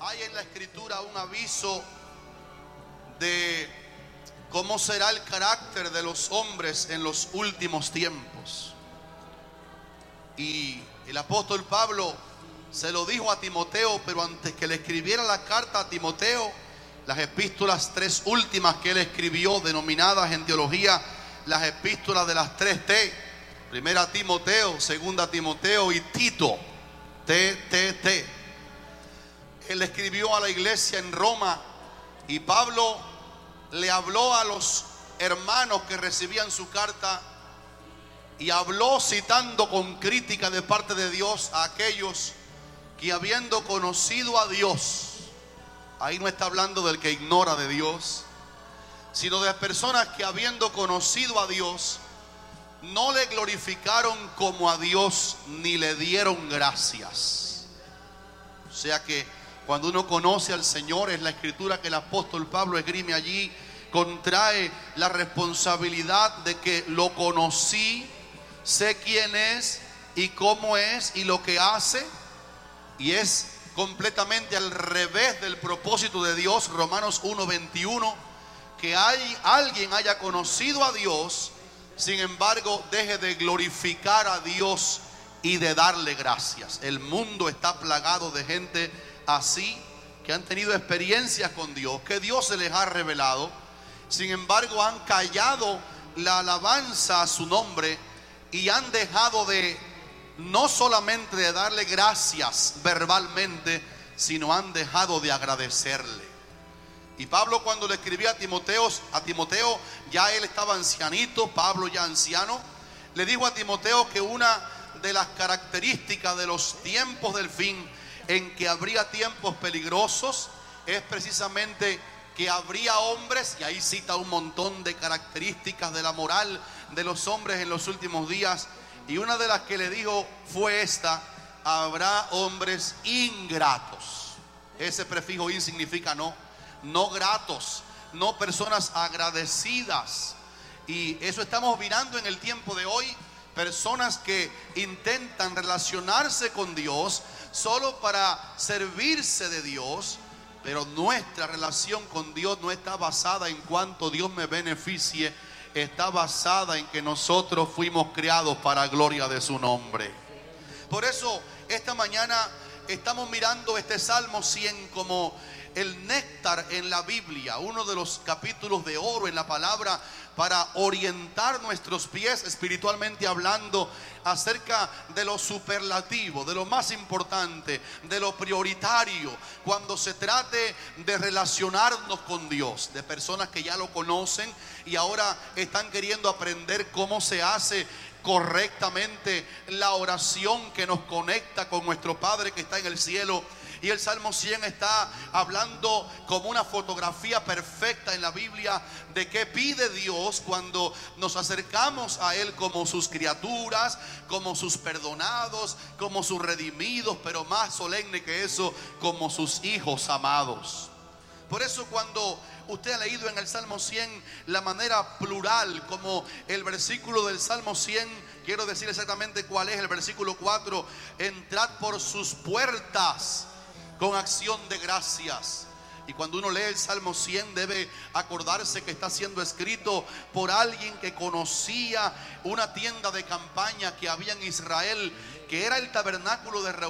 Hay en la Escritura un aviso de cómo será el carácter de los hombres en los últimos tiempos. Y el apóstol Pablo se lo dijo a Timoteo, pero antes que le escribiera la carta a Timoteo, las epístolas tres últimas que él escribió, denominadas en teología las epístolas de las 3T, primera Timoteo, segunda Timoteo y Tito, T. Él escribió a la iglesia en Roma, y Pablo le habló a los hermanos que recibían su carta, y habló citando con crítica de parte de Dios a aquellos que, habiendo conocido a Dios, ahí no está hablando del que ignora de Dios, sino de personas que, habiendo conocido a Dios, no le glorificaron como a Dios ni le dieron gracias. O sea que cuando uno conoce al Señor, es la escritura que el apóstol Pablo esgrime allí, contrae la responsabilidad de que lo conocí, sé quién es y cómo es y lo que hace, y es completamente al revés del propósito de Dios. Romanos 1:21, que alguien haya conocido a Dios, sin embargo deje de glorificar a Dios y de darle gracias. El mundo está plagado de gente así, que han tenido experiencias con Dios, que Dios se les ha revelado, sin embargo han callado la alabanza a su nombre y han dejado de, no solamente de darle gracias verbalmente, sino han dejado de agradecerle. Y Pablo, cuando le escribía a Timoteo, ya él estaba ancianito, Pablo ya anciano, le dijo a Timoteo que una de las características de los tiempos del fin, en que habría tiempos peligrosos, es precisamente que habría hombres, y ahí cita un montón de características de la moral de los hombres en los últimos días, y una de las que le dijo fue esta: habrá hombres ingratos. Ese prefijo in significa no gratos, no personas agradecidas. Y eso estamos mirando en el tiempo de hoy, personas que intentan relacionarse con Dios solo para servirse de Dios, pero nuestra relación con Dios no está basada en cuanto Dios me beneficie, está basada en que nosotros fuimos creados para gloria de su nombre. Por eso esta mañana estamos mirando este Salmo 100 como el néctar en la Biblia, uno de los capítulos de oro en la palabra, para orientar nuestros pies espiritualmente hablando acerca de lo superlativo, de lo más importante, de lo prioritario cuando se trate de relacionarnos con Dios, de personas que ya lo conocen y ahora están queriendo aprender cómo se hace correctamente la oración que nos conecta con nuestro Padre que está en el cielo. Y el Salmo 100 está hablando como una fotografía perfecta en la Biblia de qué pide Dios cuando nos acercamos a Él como sus criaturas, como sus perdonados, como sus redimidos, pero más solemne que eso, como sus hijos amados. Por eso cuando usted ha leído en el Salmo 100 la manera plural, como el versículo del Salmo 100, quiero decir exactamente cuál es, el versículo 4, entrad por sus puertas con acción de gracias. Y cuando uno lee el Salmo 100 debe acordarse que está siendo escrito por alguien que conocía una tienda de campaña que había en Israel, que era el tabernáculo de reunión